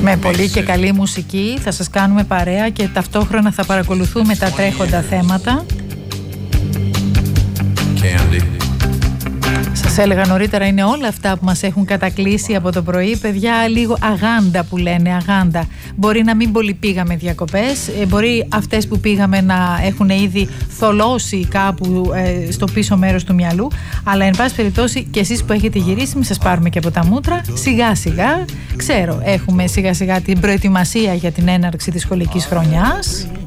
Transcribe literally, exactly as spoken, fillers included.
Με πολύ και καλή μουσική θα σας κάνουμε παρέα και ταυτόχρονα θα παρακολουθούμε τα τρέχοντα θέματα. Candy. Σας έλεγα νωρίτερα, είναι όλα αυτά που μας έχουν κατακλείσει από το πρωί. Παιδιά, λίγο αγάντα που λένε, αγάντα. Μπορεί να μην πολύ πήγαμε διακοπές, μπορεί αυτές που πήγαμε να έχουν ήδη θολώσει κάπου ε, στο πίσω μέρος του μυαλού, αλλά εν πάση περιπτώσει και εσείς που έχετε γυρίσει, μην σας πάρουμε και από τα μούτρα. Σιγά σιγά, ξέρω, έχουμε σιγά σιγά την προετοιμασία για την έναρξη της σχολικής χρονιάς.